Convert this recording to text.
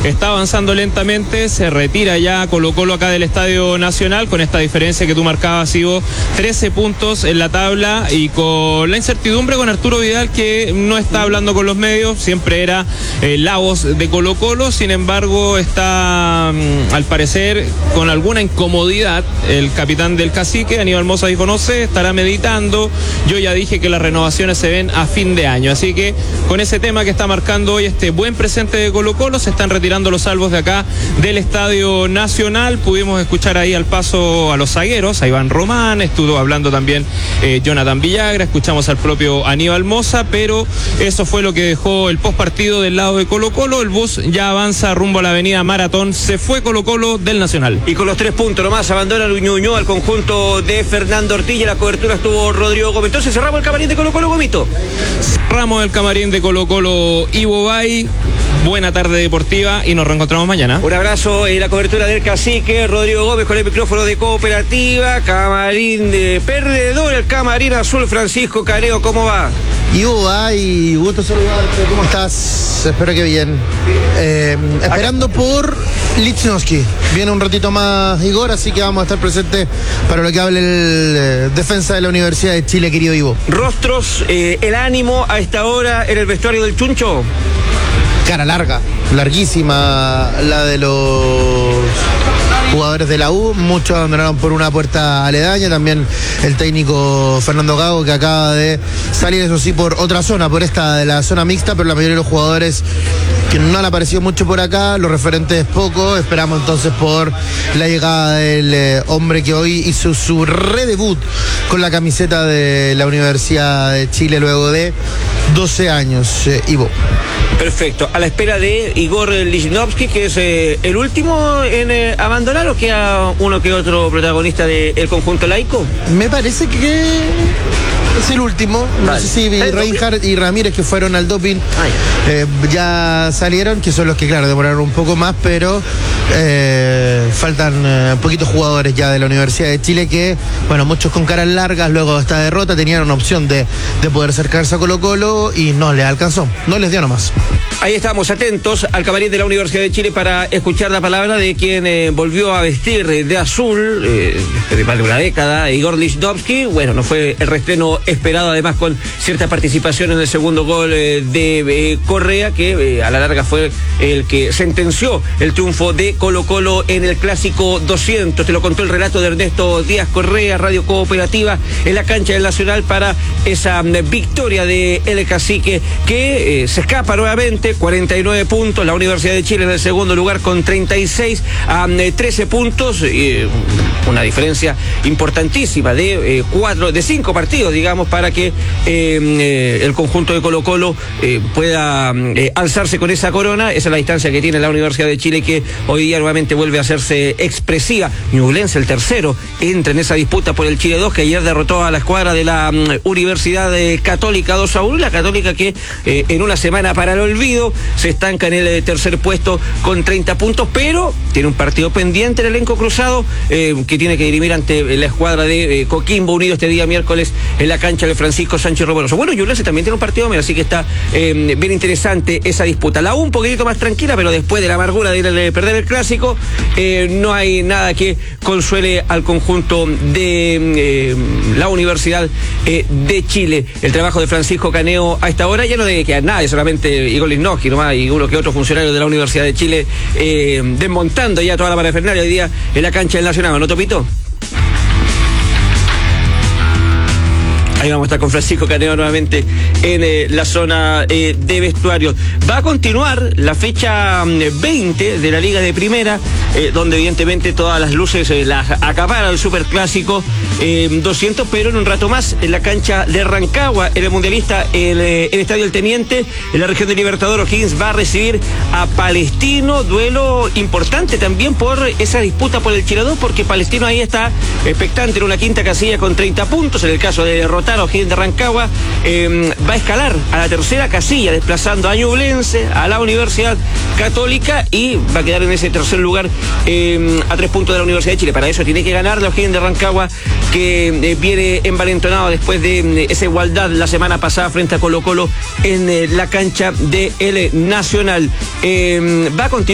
está avanzando lentamente, se retira ya Colo-Colo acá del Estadio Nacional, con esta diferencia que tú marcabas, Ivo, 13 puntos en la tabla, y con la incertidumbre con Arturo Vidal, que no está hablando con los medios, siempre era la voz de Colo-Colo. Sin embargo, está al parecer con alguna incomodidad el capitán del Cacique. Aníbal Mosa dijo: no sé, estará meditando. Yo ya dije que las renovaciones se ven a fin de año, así que con ese tema que está marcando hoy este buen presente de Colo-Colo, se están retirando los salvos de acá del Estadio Nacional. Pudimos escuchar ahí al paso a los zagueros, a Iván Román, estuvo hablando también Jonathan Villagra, escuchamos al propio Aníbal Mosa, pero eso fue lo que dejó el postpartido del lado de Colo-Colo. El bus ya avanza rumbo a la avenida Maratón, se fue Colo-Colo del Nacional. Y con los 3 puntos nomás abandona Ñuñoa al conjunto de Fernando Ortiz. La cobertura estuvo Rodrigo Gómez. Entonces cerramos el camarín de Colo-Colo, Gomito. Cerramos el camarín de Colo-Colo, Ivo Bay. Buena tarde deportiva y nos reencontramos mañana. Un abrazo en la cobertura del Cacique, Rodrigo Gómez con el micrófono de Cooperativa. Camarín de perdedor, el camarín azul, Francisco Caneo, ¿cómo va? Ivo Bay, gusto saludarte, ¿cómo estás? Espero que bien. Esperando por Lichnowsky. Viene un ratito más Igor, así que vamos a estar presentes para lo que hable el defensa de la Universidad de Chile, querido Ivo. Rostros, el ánimo a esta hora en el vestuario del Chuncho. Cara larga, larguísima la de los jugadores de la U, muchos abandonaron por una puerta aledaña, también el técnico Fernando Gago, que acaba de salir, eso sí, por otra zona, por esta de la zona mixta, pero la mayoría de los jugadores que no han aparecido mucho por acá, los referentes poco. Esperamos entonces por la llegada del hombre que hoy hizo su redebut con la camiseta de la Universidad de Chile luego de 12 años, Ivo. Perfecto, a la espera de Igor Lichnowsky, que es el último en abandonar, o queda uno que otro protagonista del conjunto laico. Me parece que es el último. No sé si Reinhardt y Ramírez, que fueron al doping, ya salieron, que son los que, claro, demoraron un poco más, pero faltan poquitos jugadores ya de la Universidad de Chile que, bueno, muchos con caras largas luego de esta derrota tenían una opción de poder acercarse a Colo-Colo y no les alcanzó, no les dio nomás. Ahí estamos atentos al camarín de la Universidad de Chile para escuchar la palabra de quien volvió a vestir de azul desde más de una década, Igor Lichnowsky. Bueno, no fue el reestreno esperado, además con cierta participación en el segundo gol de Correa, que a la larga fue el que sentenció el triunfo de Colo-Colo en el Clásico 200. Te lo contó el relato de Ernesto Díaz Correa, Radio Cooperativa, en la cancha del Nacional, para esa victoria de el Cacique, que se escapa nuevamente. 49 puntos, la Universidad de Chile en el segundo lugar con 36 a 13 puntos, una diferencia importantísima de 5 partidos, digamos, para que el conjunto de Colo-Colo pueda alzarse con esa corona. Esa es la distancia que tiene la Universidad de Chile, que hoy día nuevamente vuelve a hacerse expresiva. Ñublense, el tercero, entra en esa disputa por el Chile 2, que ayer derrotó a la escuadra de la Universidad Católica 2-1, la Católica que en una semana para el olvido se estanca en el tercer puesto con 30 puntos, pero tiene un partido pendiente en el elenco cruzado, que tiene que dirimir ante la escuadra de Coquimbo Unido este día miércoles en la cancha de Francisco Sánchez Roberoso. Bueno, Ñublense también tiene un partido menos, así que está bien interesante esa disputa. La U un poquitito más tranquila, pero después de la amargura de perder el Clásico, no hay nada que consuele al conjunto de la Universidad de Chile. El trabajo de Francisco Caneo a esta hora ya no debe quedar nadie, solamente Igor Lichnowsky nomás y uno que otro funcionario de la Universidad de Chile desmontando ya toda la parafernalia hoy día en la cancha del Nacional, ¿no, Topito? Ahí vamos a estar con Francisco Caneo nuevamente en la zona de vestuario. Va a continuar la fecha 20 de la Liga de Primera, donde evidentemente todas las luces las acapara el Superclásico 200, pero en un rato más en la cancha de Rancagua, en el Mundialista, el Estadio El Teniente, en la región de Libertador, O'Higgins va a recibir a Palestino, duelo importante también por esa disputa por el Chile 2, porque Palestino ahí está expectante en una quinta casilla con 30 puntos, en el caso de derrotar a O'Higgins de Rancagua, va a escalar a la tercera casilla, desplazando a Ñublense, a la Universidad Católica, y va a quedar en ese tercer lugar a 3 puntos de la Universidad de Chile. Para eso tiene que ganar la O'Higgins de Rancagua, que viene envalentonado después de esa igualdad la semana pasada frente a Colo-Colo en la cancha del Nacional. Va a continuar